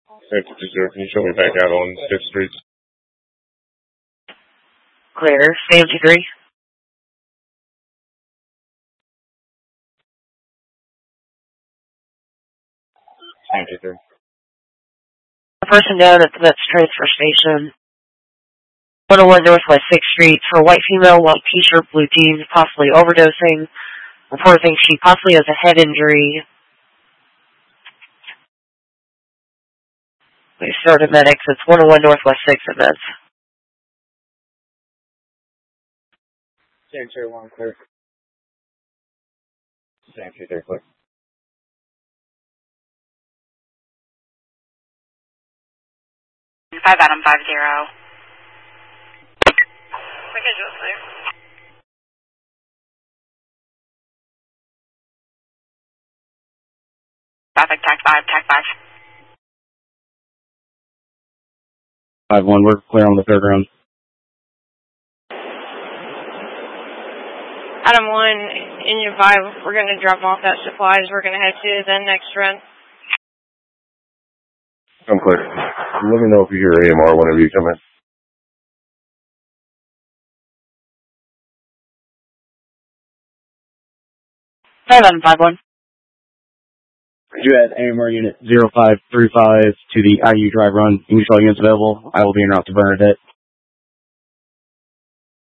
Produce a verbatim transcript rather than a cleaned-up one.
Safety to zero, can you show me back out on fifth Street? Clear, Safety three. Safety three. A person down at the Mets transfer station. one oh one Northwest sixth Street for a white female, white t-shirt, blue jeans, possibly overdosing. Reporter thinks she possibly has a head injury. We started medics. It's one oh one Northwest sixth at Mets. Sanitary one clear. Sanitary three clear. Five Adam five zero. Schedule clear. Traffic tac five, tac five. Five one, we're clear on the third round. Adam one, engine five, we're going to drop off that supplies. We're going to head to the next run. I'm clear. Let me know if you hear A M R whenever you come in. five Adam five one. You had A M R unit zero five three five to the I U drive run. English all units available. I will be en route to Bernadette.